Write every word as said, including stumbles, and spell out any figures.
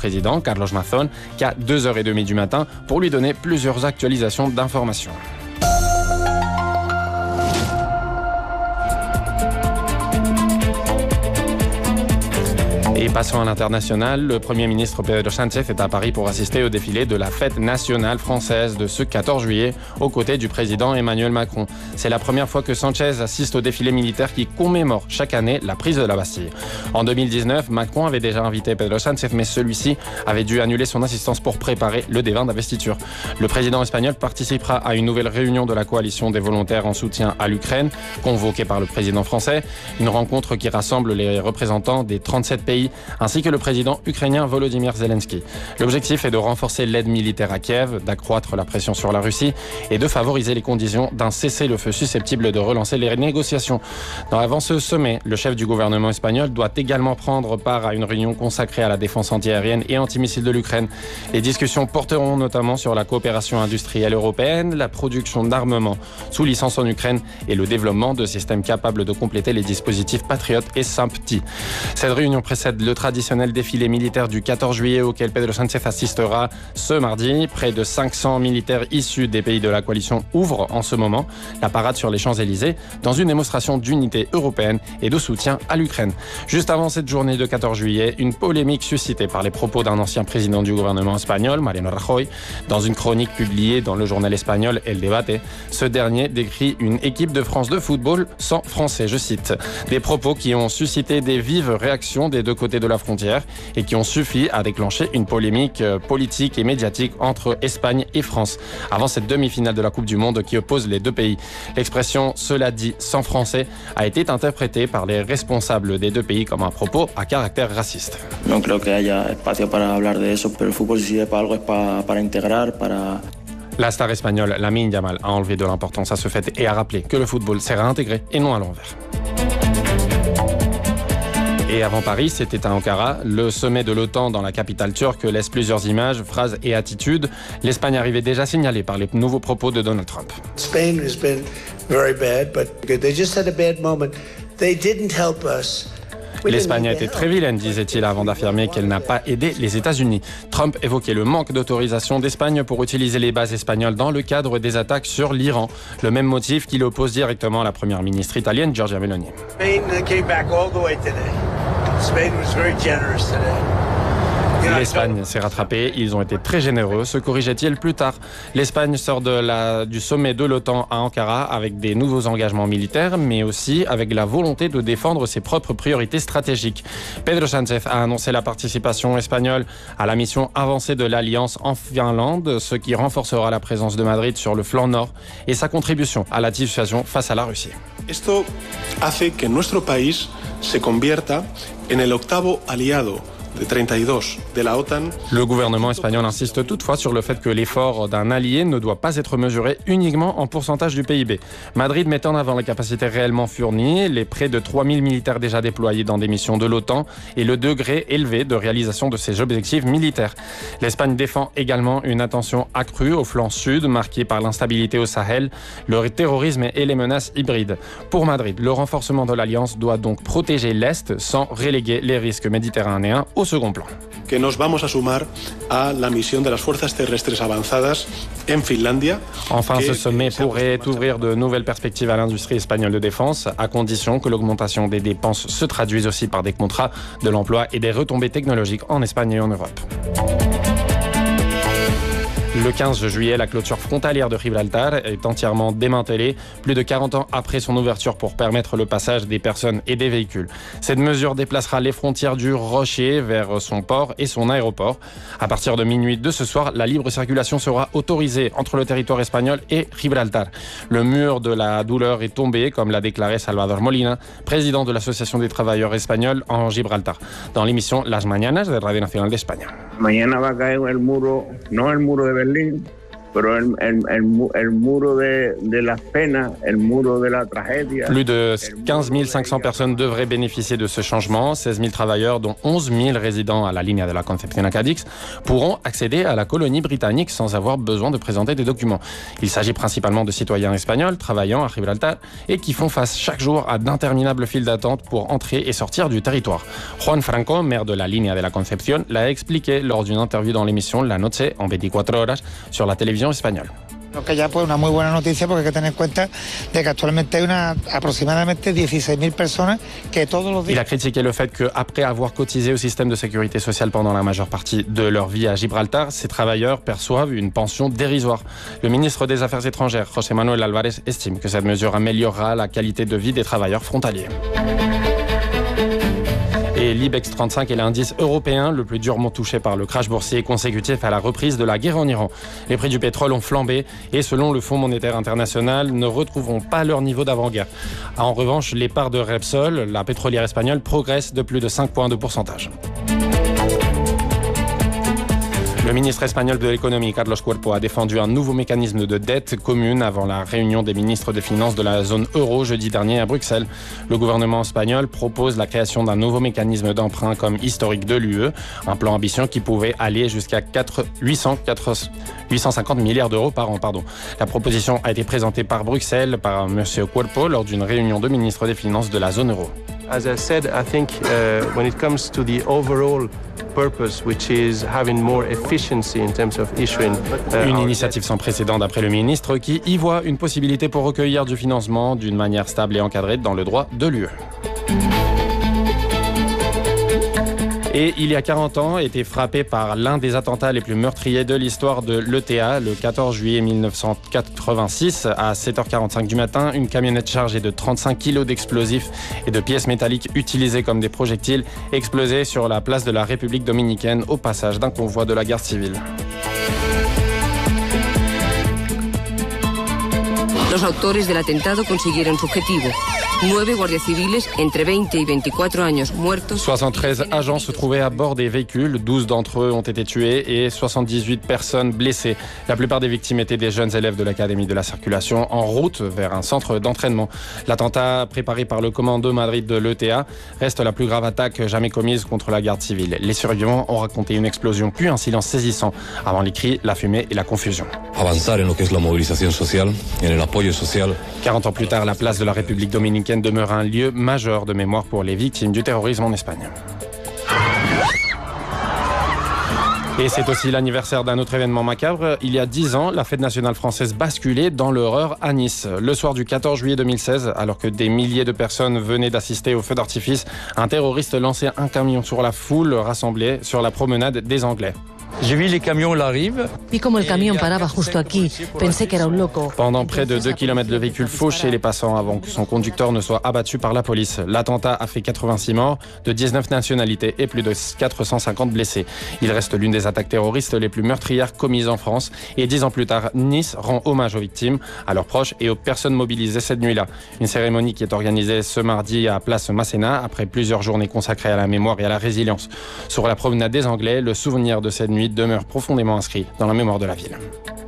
président, Carlos Mazón, qu'à deux heures trente du matin pour lui donner plusieurs actualisations d'informations. Et passons à l'international, le Premier ministre Pedro Sánchez est à Paris pour assister au défilé de la fête nationale française de ce quatorze juillet aux côtés du président Emmanuel Macron. C'est la première fois que Sánchez assiste au défilé militaire qui commémore chaque année la prise de la Bastille. En deux mille dix-neuf, Macron avait déjà invité Pedro Sánchez, mais celui-ci avait dû annuler son assistance pour préparer le débat d'investiture. Le président espagnol participera à une nouvelle réunion de la coalition des volontaires en soutien à l'Ukraine, convoquée par le président français. Une rencontre qui rassemble les représentants des trente-sept pays ainsi que le président ukrainien Volodymyr Zelensky. L'objectif est de renforcer l'aide militaire à Kiev, d'accroître la pression sur la Russie et de favoriser les conditions d'un cessez-le-feu susceptible de relancer les négociations. Avant ce sommet, le chef du gouvernement espagnol doit également prendre part à une réunion consacrée à la défense antiaérienne et antimissile de l'Ukraine. Les discussions porteront notamment sur la coopération industrielle européenne, la production d'armements sous licence en Ukraine et le développement de systèmes capables de compléter les dispositifs Patriot et SAMPTI. Cette réunion précède le traditionnel défilé militaire du quatorze juillet auquel Pedro Sánchez assistera ce mardi. Près de cinq cents militaires issus des pays de la coalition ouvrent en ce moment la parade sur les Champs-Élysées dans une démonstration d'unité européenne et de soutien à l'Ukraine. Juste avant cette journée de quatorze juillet, une polémique suscitée par les propos d'un ancien président du gouvernement espagnol, Mariano Rajoy. Dans une chronique publiée dans le journal espagnol El Debate, ce dernier décrit une équipe de France de football sans français, je cite. Des propos qui ont suscité des vives réactions des deux côtés de la frontière et qui ont suffi à déclencher une polémique politique et médiatique entre Espagne et France avant cette demi-finale de la Coupe du Monde qui oppose les deux pays. L'expression « cela dit sans français » a été interprétée par les responsables des deux pays comme un propos à caractère raciste. No creo que haya espacio para hablar de eso, pero el fútbol si sirve para algo es para, para integrar, para... La star espagnole Lamine Yamal a enlevé de l'importance à ce fait et a rappelé que le football sert à intégrer et non à l'envers. Et avant Paris, c'était à Ankara. Le sommet de l'OTAN dans la capitale turque laisse plusieurs images, phrases et attitudes. L'Espagne arrivait déjà signalée par les nouveaux propos de Donald Trump. Spain has been very bad, but they just had a bad moment. They didn't help us. L'Espagne a été très vilaine, disait-il avant d'affirmer qu'elle n'a pas aidé les États-Unis. Trump évoquait le manque d'autorisation d'Espagne pour utiliser les bases espagnoles dans le cadre des attaques sur l'Iran. Le même motif qui l'oppose directement à la première ministre italienne, Giorgia Meloni. Spain came back all the way today. Spain was very generous today. L'Espagne s'est rattrapée, ils ont été très généreux, se corrigeait-il plus tard. L'Espagne sort de la, du sommet de l'OTAN à Ankara avec des nouveaux engagements militaires, mais aussi avec la volonté de défendre ses propres priorités stratégiques. Pedro Sánchez a annoncé la participation espagnole à la mission avancée de l'Alliance en Finlande, ce qui renforcera la présence de Madrid sur le flanc nord et sa contribution à la dissuasion face à la Russie. Esto hace que nuestro país se convierta en el octavo aliado de treinta-deux de la OTAN. Le gouvernement espagnol insiste toutefois sur le fait que l'effort d'un allié ne doit pas être mesuré uniquement en pourcentage du P I B. Madrid met en avant les capacités réellement fournies, les près de trois mille militaires déjà déployés dans des missions de l'OTAN et le degré élevé de réalisation de ses objectifs militaires. L'Espagne défend également une attention accrue au flanc sud, marqué par l'instabilité au Sahel, le terrorisme et les menaces hybrides. Pour Madrid, le renforcement de l'Alliance doit donc protéger l'Est sans reléguer les risques méditerranéens au second plan. Que nos vamos a sumar a la misión de las fuerzas terrestres avanzadas en Finlandia. Enfin, ce sommet pourrait ouvrir de nouvelles perspectives à l'industrie espagnole de défense, à condition que l'augmentation des dépenses se traduise aussi par des contrats, de l'emploi et des retombées technologiques en Espagne et en Europe. Le quinze juillet, la clôture frontalière de Gibraltar est entièrement démantelée, plus de quarante ans après son ouverture pour permettre le passage des personnes et des véhicules. Cette mesure déplacera les frontières du Rocher vers son port et son aéroport. À partir de minuit de ce soir, la libre circulation sera autorisée entre le territoire espagnol et Gibraltar. Le mur de la douleur est tombé, comme l'a déclaré Salvador Molina, président de l'Association des travailleurs espagnols en Gibraltar, dans l'émission Las Mañanas de Radio Nacional de España. Mañana va a caer el muro, no el muro de Berlín, Plus de quinze mille cinq cents personnes devraient bénéficier de ce changement. seize mille travailleurs, dont onze mille résidents à la Línea de la Concepción à Cadix, pourront accéder à la colonie britannique sans avoir besoin de présenter des documents. Il s'agit principalement de citoyens espagnols travaillant à Gibraltar et qui font face chaque jour à d'interminables files d'attente pour entrer et sortir du territoire. Juan Franco, maire de la Línea de la Concepción, l'a expliqué lors d'une interview dans l'émission La Noche en veinticuatro horas sur la télévision espagnole. Que ya pues una muy buena noticia porque hay que tener en cuenta de que actualmente hay una aproximadamente dieciséis mil personas que todos los días. Il a critiqué le fait qu'après avoir cotisé au système de sécurité sociale pendant la majeure partie de leur vie à Gibraltar, ces travailleurs perçoivent une pension dérisoire. Le ministre des Affaires étrangères, José Manuel Álvarez, estime que cette mesure améliorera la qualité de vie des travailleurs frontaliers. Et l'Ibex trente-cinq est l'indice européen le plus durement touché par le crash boursier consécutif à la reprise de la guerre en Iran. Les prix du pétrole ont flambé et selon le Fonds monétaire international, ne retrouveront pas leur niveau d'avant-guerre. En revanche, les parts de Repsol, la pétrolière espagnole, progressent de plus de cinq points de pourcentage. Le ministre espagnol de l'économie, Carlos Cuerpo, a défendu un nouveau mécanisme de dette commune avant la réunion des ministres des Finances de la zone euro jeudi dernier à Bruxelles. Le gouvernement espagnol propose la création d'un nouveau mécanisme d'emprunt comme historique de l'U E, un plan ambition qui pouvait aller jusqu'à huit cent cinquante milliards d'euros par an. Pardon. La proposition a été présentée par Bruxelles par M. Cuerpo lors d'une réunion de ministres des Finances de la zone euro. As I said, I think uh, when it comes to the overall purpose, which is having more efficiency in terms of issuing. Uh, une initiative sans précédent d'après le ministre qui y voit une possibilité pour recueillir du financement d'une manière stable et encadrée dans le droit de l'U E. Et il y a quarante ans, était frappé par l'un des attentats les plus meurtriers de l'histoire de l'E T A. Le quatorze juillet mille neuf cent quatre-vingt-six, à sept heures quarante-cinq du matin, une camionnette chargée de trente-cinq kilos d'explosifs et de pièces métalliques utilisées comme des projectiles explosait sur la place de la République dominicaine au passage d'un convoi de la garde civile. Los autores del atentado consiguieron su objetivo. Nueve guardias civiles entre veinte y veinticuatro años muertos. soixante-treize agents se trouvaient à bord des véhicules, douze d'entre eux ont été tués et soixante-dix-huit personnes blessées. La plupart des victimes étaient des jeunes élèves de l'Académie de la Circulation en route vers un centre d'entraînement. L'attentat préparé par le commando Madrid de l'E T A reste la plus grave attaque jamais commise contre la garde civile. Les survivants ont raconté une explosion puis un silence saisissant avant les cris, la fumée et la confusion. Avanzar en lo que es la movilización social, en el apoyo social. quarante ans plus tard, la place de la République dominicaine demeure un lieu majeur de mémoire pour les victimes du terrorisme en Espagne. Et c'est aussi l'anniversaire d'un autre événement macabre. Il y a dix ans, la fête nationale française basculait dans l'horreur à Nice. Le soir du quatorze juillet deux mille seize, alors que des milliers de personnes venaient d'assister au feu d'artifice, un terroriste lançait un camion sur la foule rassemblée sur la promenade des Anglais. J'ai vu les camions l'arrivent. Vi como el camión paraba justo aquí. Pensé que era un loco. Pendant près de deux kilomètres, le véhicule fauchait les passants avant que son conducteur ne soit abattu par la police. L'attentat a fait quatre-vingt-six morts de dix-neuf nationalités et plus de quatre cent cinquante blessés. Il reste l'une des attaques terroristes les plus meurtrières commises en France. Et dix ans plus tard, Nice rend hommage aux victimes, à leurs proches et aux personnes mobilisées cette nuit-là. Une cérémonie qui est organisée ce mardi à Place Masséna après plusieurs journées consacrées à la mémoire et à la résilience. Sur la promenade des Anglais, le souvenir de cette nuit demeure profondément inscrit dans la mémoire de la ville.